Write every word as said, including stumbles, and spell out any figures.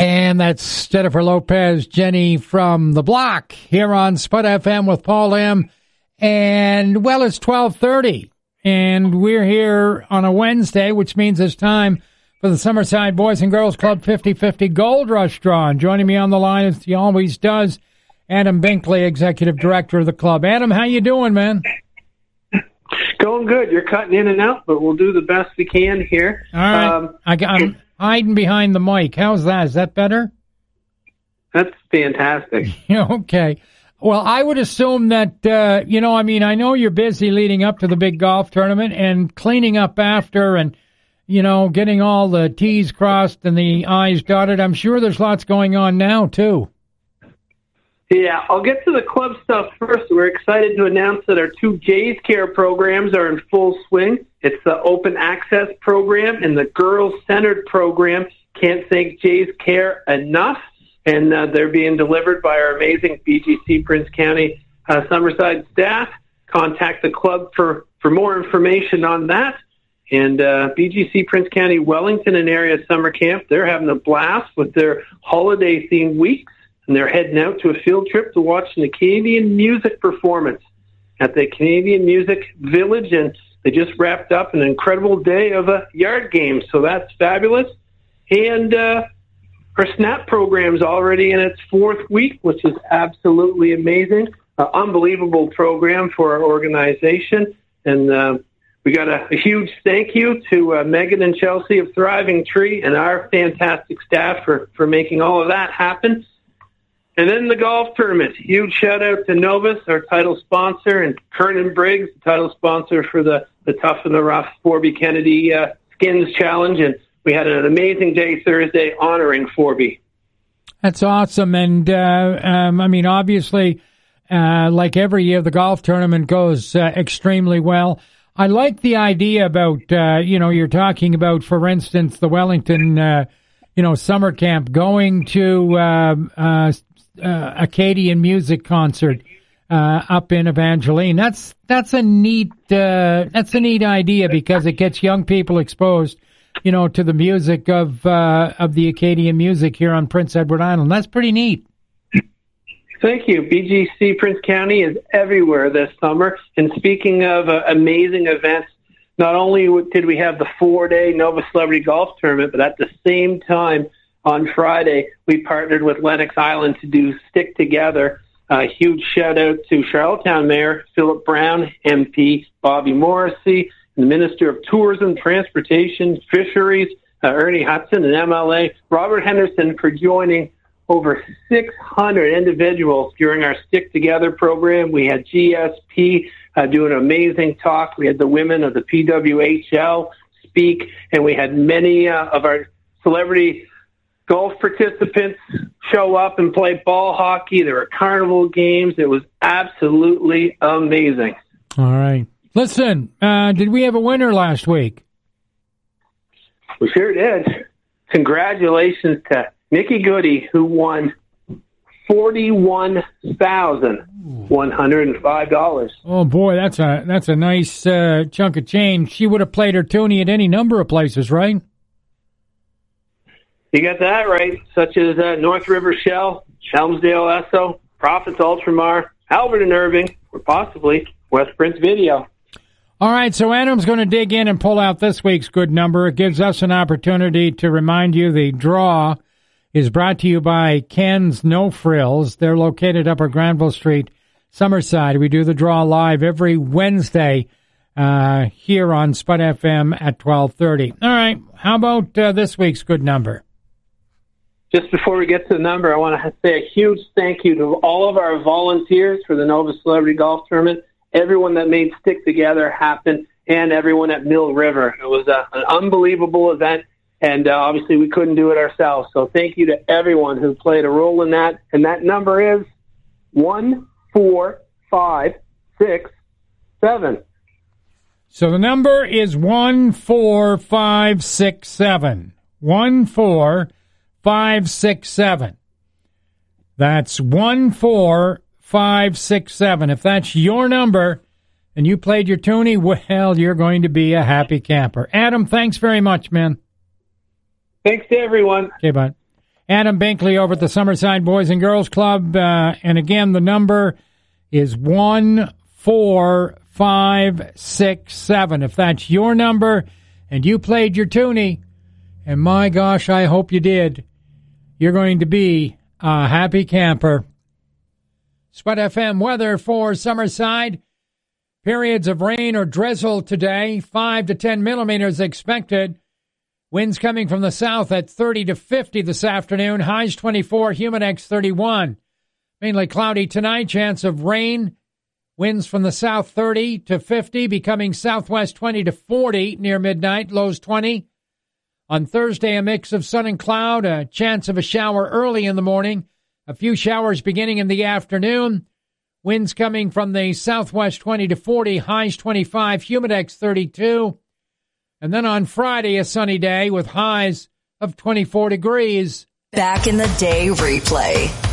And that's Jennifer Lopez, Jenny from the Block, here on Spud F M with Paul M. And, well, it's twelve thirty, and we're here on a Wednesday, which means it's time for the Summerside Boys and Girls Club fifty fifty Gold Rush Draw. And joining me on the line, as he always does, Adam Binkley, Executive Director of the club. Adam, how you doing, man? Going good. You're cutting in and out, but we'll do the best we can here. All right. Um, I, I'm hiding behind the mic. How's that? Is that better? That's fantastic. Okay. Well, I would assume that, uh, you know, I mean, I know you're busy leading up to the big golf tournament and cleaning up after and, you know, getting all the T's crossed and the I's dotted. I'm sure there's lots going on now, too. Yeah, I'll get to the club stuff first. We're excited to announce that our two Jays Care programs are in full swing. It's the Open Access program and the Girls Centered program. Can't thank Jays Care enough. And uh, they're being delivered by our amazing B G C Prince County uh, Summerside staff. Contact the club for, for more information on that. And uh, B G C Prince County Wellington and area summer camp, they're having a blast with their holiday-themed weeks. And they're heading out to a field trip to watch the Canadian music performance at the Canadian Music Village. And they just wrapped up an incredible day of a yard game. So that's fabulous. And uh, our SNAP program's already in its fourth week, which is absolutely amazing. Uh, unbelievable program for our organization. And uh, we got a, a huge thank you to uh, Megan and Chelsea of Thriving Tree and our fantastic staff for, for making all of that happen. And then the golf tournament. Huge shout-out to Novus, our title sponsor, and Kernan Briggs, the title sponsor for the, the Tough and the Rough Forby Kennedy uh, Skins Challenge. And we had an amazing day Thursday honoring Forby. That's awesome. And, uh, um, I mean, obviously, uh, like every year, the golf tournament goes uh, extremely well. I like the idea about, uh, you know, you're talking about, for instance, the Wellington, uh, you know, summer camp, going to uh, uh, uh, Acadian music concert uh, up in Evangeline. That's that's a neat uh, that's a neat idea because it gets young people exposed, you know, to the music of uh, of the Acadian music here on Prince Edward Island. That's pretty neat. Thank you. B G C Prince County is everywhere this summer. And speaking of uh, amazing events, not only did we have the four-day Nova Celebrity Golf Tournament, but at the same time on Friday, we partnered with Lennox Island to do Stick Together. A uh, huge shout-out to Charlottetown Mayor Philip Brown, M P Bobby Morrissey, the Minister of Tourism, Transportation, Fisheries, uh, Ernie Hudson, and M L A Robert Henderson for joining over six hundred individuals during our Stick Together program. We had G S P uh, do an amazing talk. We had the women of the P W H L speak, and we had many uh, of our celebrity golf participants show up and play ball hockey. There were carnival games. It was absolutely amazing. All right. Listen, uh, did we have a winner last week? We sure did. Congratulations to Nikki Goody, who won forty-one thousand one hundred five dollars. Oh, boy, that's a that's a nice uh, chunk of change. She would have played her toonie at any number of places, right? You got that right, such as uh, North River Shell, Helmsdale Esso, Prophets Ultramar, Albert and Irving, or possibly West Prince Video. All right, so Adam's going to dig in and pull out this week's good number. It gives us an opportunity to remind you the draw is brought to you by Ken's No Frills. They're located Upper Granville Street, Summerside. We do the draw live every Wednesday uh, here on Spud F M at twelve thirty. All right, how about uh, this week's good number? Just before we get to the number, I want to say a huge thank you to all of our volunteers for the Nova Celebrity Golf Tournament, everyone that made Stick Together happen, and everyone at Mill River. It was a, an unbelievable event, and uh, obviously we couldn't do it ourselves. So thank you to everyone who played a role in that. And that number is one four five six seven. So the number is one four five six seven. one four five six seven. That's one four five six seven. If that's your number and you played your toonie, well, you're going to be a happy camper. Adam, thanks very much, man. Thanks to everyone. Okay, bud. Adam Binkley over at the Summerside Boys and Girls Club. Uh, and again, the number is one four five six seven. If that's your number and you played your toonie, and my gosh, I hope you did, you're going to be a happy camper. Spud F M weather for Summerside. Periods of rain or drizzle today, five to ten millimeters expected. Winds coming from the south at thirty to fifty this afternoon. Highs twenty-four, Humidex thirty-one. Mainly cloudy tonight, chance of rain. Winds from the south thirty to fifty, becoming southwest twenty to forty near midnight, lows twenty. On Thursday, a mix of sun and cloud, a chance of a shower early in the morning, a few showers beginning in the afternoon. Winds coming from the southwest twenty to forty, highs twenty-five, Humidex thirty-two. And then on Friday, a sunny day with highs of twenty-four degrees. Back in the Day replay.